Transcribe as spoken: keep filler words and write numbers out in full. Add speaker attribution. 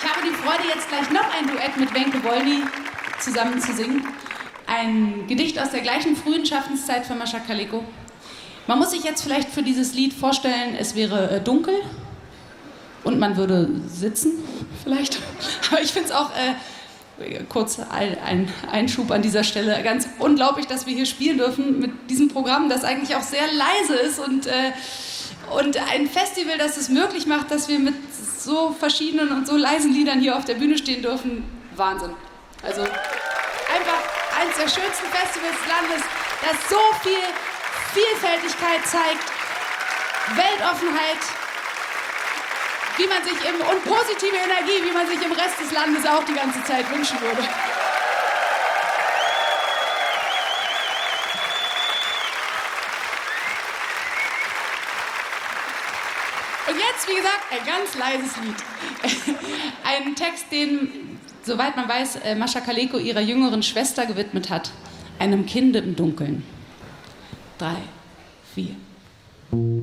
Speaker 1: Ich habe die Freude, jetzt gleich noch ein Duett mit Wenke Wolny zusammen zu singen. Ein Gedicht aus der gleichen frühen Schaffenszeit von Mascha Kaleko. Man muss sich jetzt vielleicht für dieses Lied vorstellen, es wäre äh, dunkel und man würde sitzen, vielleicht. Aber ich finde es auch, äh, kurz ein, ein Einschub an dieser Stelle, ganz unglaublich, dass wir hier spielen dürfen mit diesem Programm, das eigentlich auch sehr leise ist und, äh, und ein Festival, das es möglich macht, dass wir mit so verschiedenen und so leisen Liedern hier auf der Bühne stehen dürfen. Wahnsinn. Also einfach eines der schönsten Festivals des Landes, das so viel Vielfältigkeit zeigt, Weltoffenheit, wie man sich im, und positive Energie, wie man sich im Rest des Landes auch die ganze Zeit wünschen würde. Und jetzt, wie gesagt, ein ganz leises Lied. Ein Text, den, soweit man weiß, Mascha Kaleko ihrer jüngeren Schwester gewidmet hat. Einem Kinde im Dunkeln. Drei, vier.